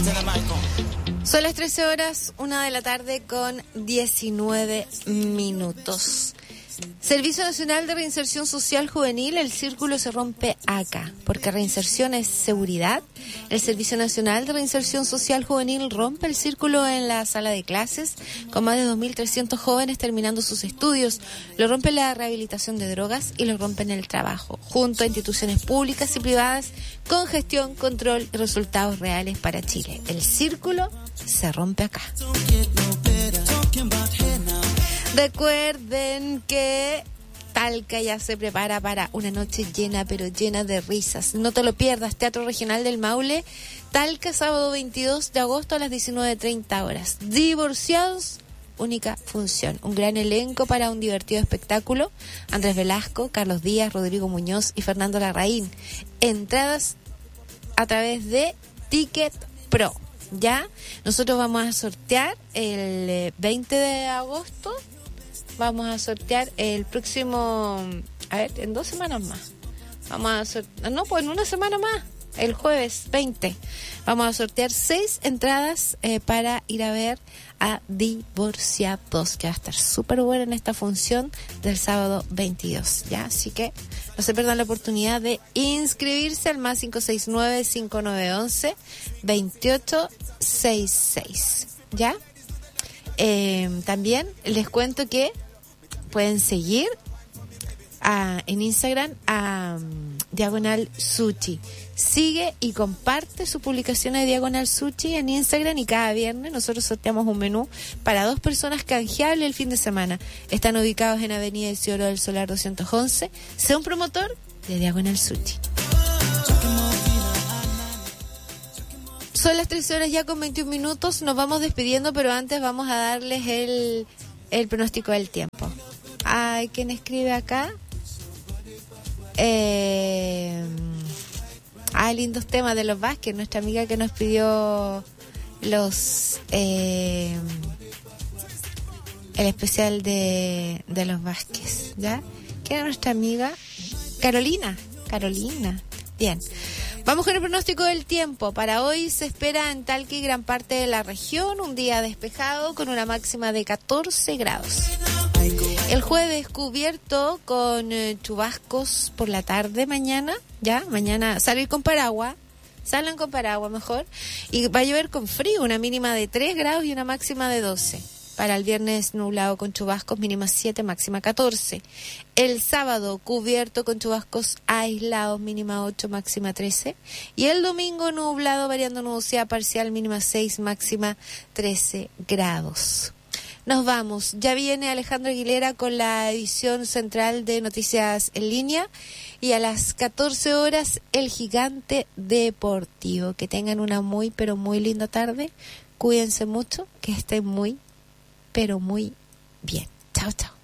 Son las 13 horas, 1 de la tarde con 19 minutos. Servicio Nacional de Reinserción Social Juvenil, el círculo se rompe acá, porque reinserción es seguridad. El Servicio Nacional de Reinserción Social Juvenil rompe el círculo en la sala de clases, con más de 2.300 jóvenes terminando sus estudios. Lo rompe la rehabilitación de drogas y lo rompe en el trabajo, junto a instituciones públicas y privadas, con gestión, control y resultados reales para Chile. El círculo se rompe acá. Recuerden que Talca ya se prepara para una noche llena, pero llena de risas. No te lo pierdas, Teatro Regional del Maule, Talca, sábado 22 de agosto a las 19:30 horas. Divorciados, única función. Un gran elenco para un divertido espectáculo. Andrés Velasco, Carlos Díaz, Rodrigo Muñoz y Fernando Larraín. Entradas a través de Ticket Pro. Ya, nosotros vamos a sortear el 20 de agosto. Vamos a sortear el próximo, en 2 semanas más. Vamos a sortear, no, pues en una semana más, el jueves 20. Vamos a sortear 6 entradas para ir a ver a Divorciados, que va a estar súper buena en esta función del sábado 22, ¿ya? Así que no se pierdan la oportunidad de inscribirse al más 569-5911-2866, ¿ya? También les cuento que pueden seguir en Instagram a Diagonal Sushi. Sigue y comparte su publicación de Diagonal Sushi en Instagram, y cada viernes nosotros sorteamos un menú para 2 personas canjeable el fin de semana. Están ubicados en Avenida Isidoro del Solar 211. Sea un promotor de Diagonal Sushi. Son las 13 horas ya con 21 minutos. Nos vamos despidiendo, pero antes vamos a darles el pronóstico del tiempo. Hay quien escribe acá. Lindos temas de los Vázquez. Nuestra amiga que nos pidió el especial de los Vázquez, ¿ya? ¿Quién era nuestra amiga? Carolina. Bien. Vamos con el pronóstico del tiempo. Para hoy se espera en Talca y gran parte de la región un día despejado con una máxima de 14 grados. El jueves cubierto con chubascos por la tarde mañana, ¿ya? Mañana salgan con paraguas mejor. Y va a llover con frío, una mínima de 3 grados y una máxima de 12. Para el viernes nublado con chubascos, mínima 7, máxima 14. El sábado cubierto con chubascos aislados, mínima 8, máxima 13. Y el domingo nublado, variando nubosidad parcial, mínima 6, máxima 13 grados. Nos vamos. Ya viene Alejandro Aguilera con la edición central de Noticias en Línea. Y a las 14 horas, El Gigante Deportivo. Que tengan una muy, pero muy linda tarde. Cuídense mucho, que estén muy, pero muy bien. Chao, chao.